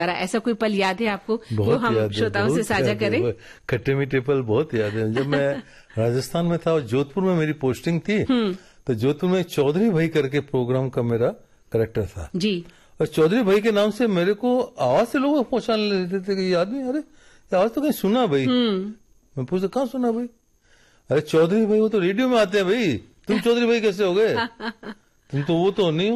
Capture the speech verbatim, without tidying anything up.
ऐसा कोई पल याद है आपको जो हम श्रोताओं से साझा करें? खट्टे मीठे पल बहुत याद है। जब मैं राजस्थान में था और जोधपुर में मेरी पोस्टिंग थी, तो जोधपुर में चौधरी भाई करके प्रोग्राम का मेरा करेक्टर था जी। और चौधरी भाई के नाम से मेरे को आवाज से लोग पहचान लेते थे कि ये आदमी, अरे ये आवाज तो कहीं सुना भाई। मैं पूछता कहाँ सुना भाई? अरे चौधरी भाई वो तो रेडियो में आते हैं भाई, तुम चौधरी भाई कैसे हो गए? तुम तो वो तो नहीं हो।